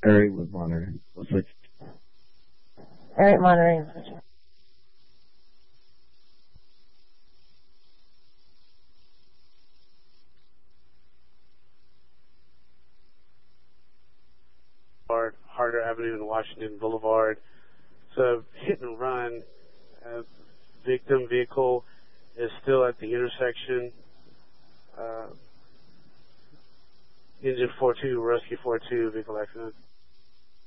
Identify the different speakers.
Speaker 1: Alright, with monitoring. Let's switch.
Speaker 2: Alright, monitoring.
Speaker 3: Harder Avenue and Washington Boulevard. So hit and run. Victim vehicle is still at the intersection. Engine 42, rescue 42, vehicle accident.